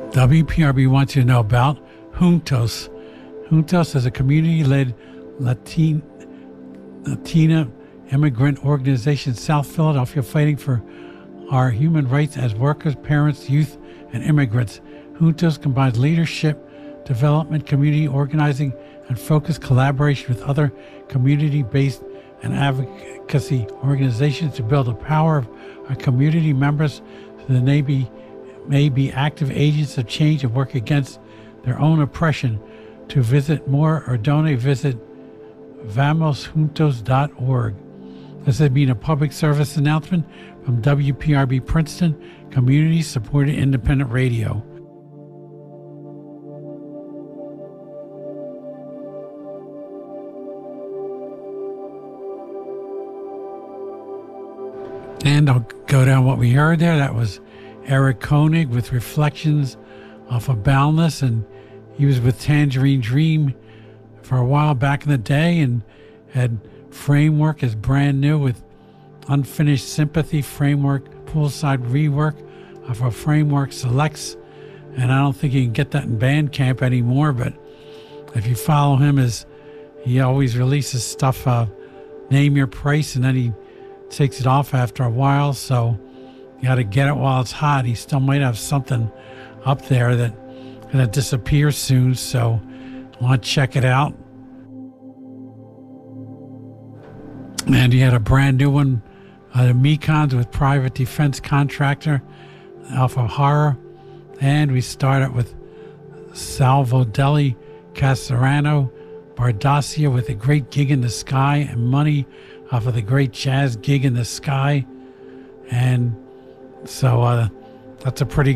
WPRB wants you to know about Juntos. Juntos is a community-led Latina immigrant organization in South Philadelphia fighting for our human rights as workers, parents, youth, and immigrants. Juntos combines leadership, development, community organizing, and focused collaboration with other community-based and advocacy organizations to build the power of our community members so that they may be active agents of change and work against their own oppression. To visit more or donate, visit vamosjuntos.org. This has been a public service announcement from WPRB Princeton, community-supported independent radio. And I'll go down what we heard there. That was Eric Koenig with Reflections off of Boundless, and he was with Tangerine Dream for a while back in the day and had Framework is brand new with Unfinished Sympathy Framework poolside rework of a Framework Selects, and I don't think you can get that in Bandcamp anymore, but if you follow him, he always releases stuff, Name Your Price, and then he takes it off after a while, so you got to get it while it's hot. He still might have something up there that's going to disappear soon, so I want to check it out. And he had a brand new one, the Mekons with Private Defense Contractor, Alpha Horror. And we started with Salvo Deli Casarano, Bardassia with A Great Gig in the Sky, and Money off of The Great Jazz Gig in the Sky. And so that's a pretty